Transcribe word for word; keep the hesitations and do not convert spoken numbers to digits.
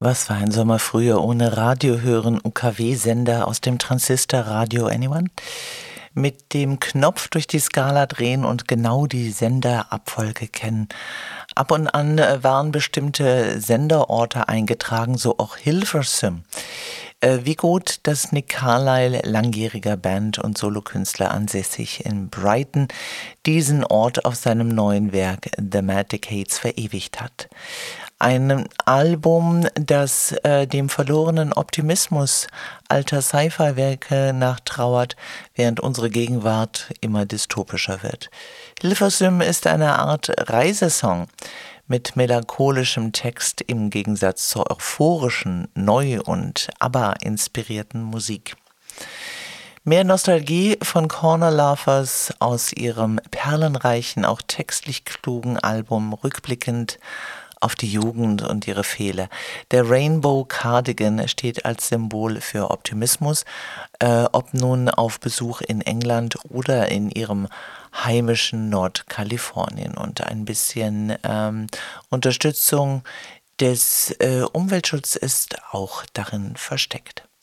Was war ein Sommer früher ohne Radio hören, U K W-Sender aus dem Transistor Radio Anyone? Mit dem Knopf durch die Skala drehen und genau die Senderabfolge kennen. Ab und an waren bestimmte Senderorte eingetragen, so auch Hilversum. Äh, wie gut, dass Nick Carlisle, langjähriger Band- und Solokünstler ansässig in Brighton, diesen Ort auf seinem neuen Werk The Mad Decades verewigt hat. Ein Album, das äh, dem verlorenen Optimismus alter Sci-Fi-Werke nachtrauert, während unsere Gegenwart immer dystopischer wird. Hilversum ist eine Art Reisesong mit melancholischem Text im Gegensatz zur euphorischen, neu- und ABBA-inspirierten Musik. Mehr Nostalgie von Corner Laughers aus ihrem perlenreichen, auch textlich klugen Album rückblickend auf die Jugend und ihre Fehler. Der Rainbow Cardigan steht als Symbol für Optimismus, äh, ob nun auf Besuch in England oder in ihrem heimischen Nordkalifornien. Und ein bisschen ähm, Unterstützung des äh, Umweltschutzes ist auch darin versteckt.